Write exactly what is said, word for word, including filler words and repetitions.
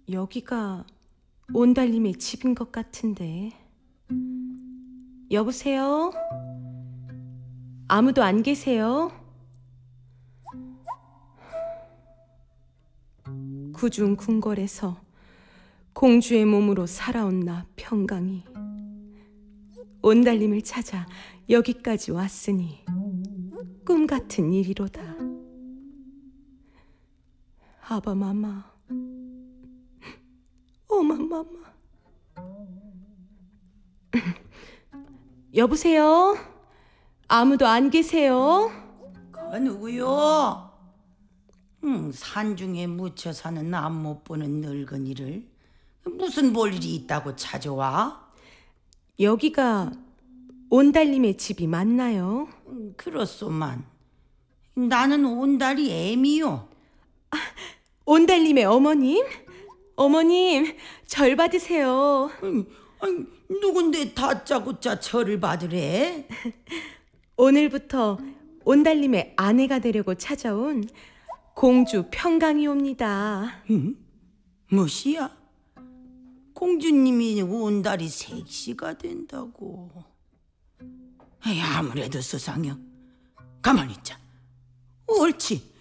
여기가 온달님의 집인 것 같은데. 여보세요? 아무도 안 계세요? 구중 궁궐에서 공주의 몸으로 살아온 나 평강이 온달님을 찾아 여기까지 왔으니 꿈 같은 일이로다. 아바마마, 오마마마. 여보세요? 아무도 안 계세요? 그 누구요? 응, 산중에 묻혀 사는 남 못 보는 늙은이를 무슨 볼일이 있다고 찾아와? 여기가 온달님의 집이 맞나요? 음, 그렇소만. 나는 온달이 애미요. 아, 온달님의 어머님? 어머님, 절 받으세요. 아니, 아니, 누군데 다짜고짜 절을 받으래? 오늘부터 온달님의 아내가 되려고 찾아온 공주 평강이옵니다. 응? 뭐시야? 공주님이 온달이 색시가 된다고. 에이, 아무래도 수상해. 가만히 있자. 옳지.